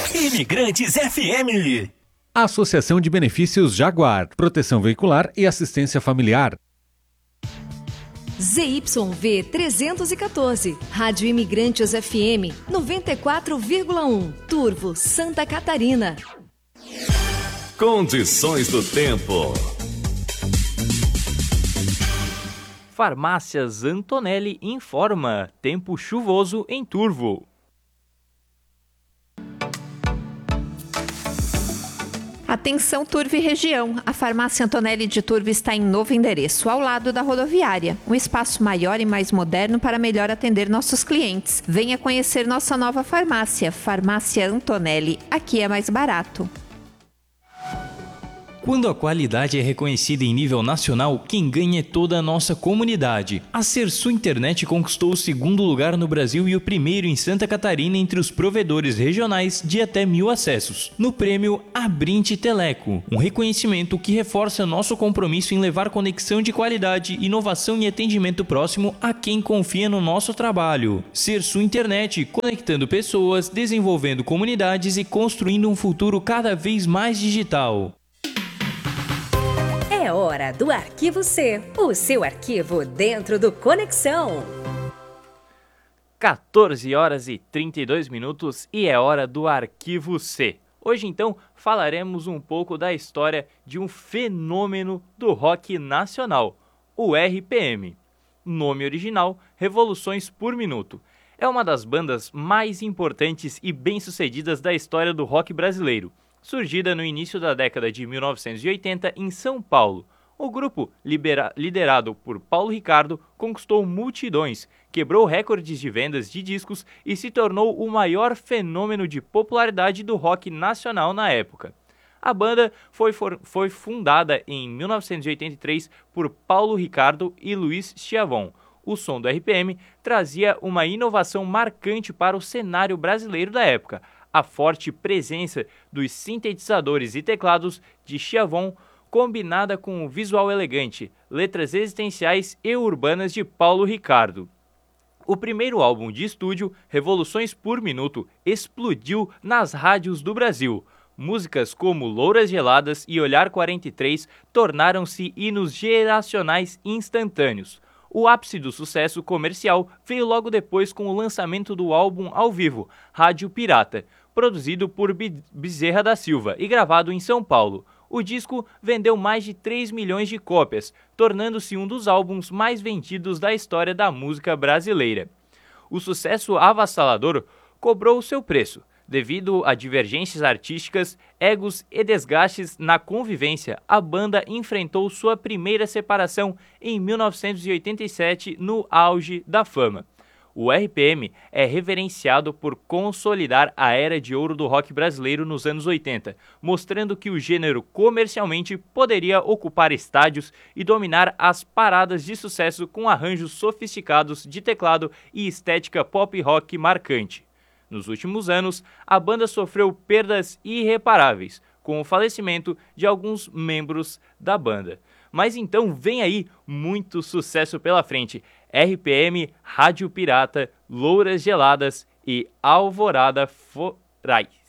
Imigrantes FM. Associação de Benefícios Jaguar, Proteção Veicular e Assistência Familiar. ZYV 314, Rádio Imigrantes FM 94,1, Turvo, Santa Catarina. Condições do tempo. Farmácias Antonelli informa: tempo chuvoso em Turvo. Atenção Turvo e região, a farmácia Antonelli de Turvo está em novo endereço, ao lado da rodoviária. Um espaço maior e mais moderno para melhor atender nossos clientes. Venha conhecer nossa nova farmácia, Farmácia Antonelli. Aqui é mais barato. Quando a qualidade é reconhecida em nível nacional, quem ganha é toda a nossa comunidade. A Sersu Internet conquistou o segundo lugar no Brasil e o primeiro em Santa Catarina entre os provedores regionais de até 1000 acessos, no prêmio Abrinte Teleco, um reconhecimento que reforça nosso compromisso em levar conexão de qualidade, inovação e atendimento próximo a quem confia no nosso trabalho. Sersu Internet, conectando pessoas, desenvolvendo comunidades e construindo um futuro cada vez mais digital. É hora do Arquivo C, o seu arquivo dentro do Conexão. 14 horas e 32 minutos e é hora do Arquivo C. Hoje, então, falaremos um pouco da história de um fenômeno do rock nacional, o RPM. Nome original, Revoluções por Minuto. É uma das bandas mais importantes e bem-sucedidas da história do rock brasileiro. Surgida no início da década de 1980 em São Paulo, o grupo, liderado por Paulo Ricardo, conquistou multidões, quebrou recordes de vendas de discos e se tornou o maior fenômeno de popularidade do rock nacional na época. A banda foi fundada em 1983 por Paulo Ricardo e Luiz Schiavon. O som do RPM trazia uma inovação marcante para o cenário brasileiro da época. A forte presença dos sintetizadores e teclados de Schiavon, combinada com o visual elegante, letras existenciais e urbanas de Paulo Ricardo. O primeiro álbum de estúdio, Revoluções por Minuto, explodiu nas rádios do Brasil. Músicas como Louras Geladas e Olhar 43 tornaram-se hinos geracionais instantâneos. O ápice do sucesso comercial veio logo depois com o lançamento do álbum ao vivo, Rádio Pirata, produzido por Bezerra da Silva e gravado em São Paulo. O disco vendeu mais de 3 milhões de cópias, tornando-se um dos álbuns mais vendidos da história da música brasileira. O sucesso avassalador cobrou o seu preço. Devido a divergências artísticas, egos e desgastes na convivência, a banda enfrentou sua primeira separação em 1987, no auge da fama. O RPM é reverenciado por consolidar a era de ouro do rock brasileiro nos anos 80, mostrando que o gênero comercialmente poderia ocupar estádios e dominar as paradas de sucesso com arranjos sofisticados de teclado e estética pop rock marcante. Nos últimos anos, a banda sofreu perdas irreparáveis, com o falecimento de alguns membros da banda. Mas então vem aí muito sucesso pela frente. RPM, Rádio Pirata, Louras Geladas e Alvorada Forais.